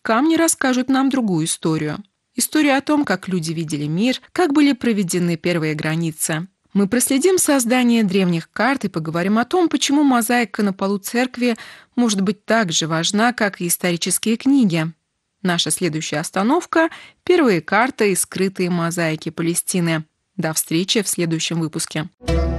камни расскажут нам другую историю. Историю о том, как люди видели мир, как были проведены первые границы. Мы проследим создание древних карт и поговорим о том, почему мозаика на полу церкви может быть так же важна, как и исторические книги. Наша следующая остановка – первые карты и скрытые мозаики Палестины. До встречи в следующем выпуске.